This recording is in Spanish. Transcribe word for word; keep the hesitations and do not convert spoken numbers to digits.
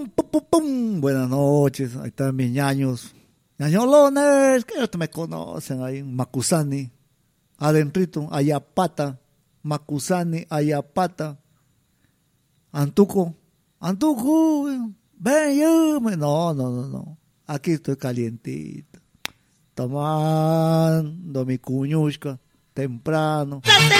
Pum, pum, pum. Buenas noches, ahí están mis ñaños. Ñañolones, que ellos me conocen ahí en Macusani, adentrito, Ayapata, Macusani, Ayapata, Antuco, Antuco, ven, llame. No, no, no, no, aquí estoy calientito, tomando mi cuñusca, temprano. Date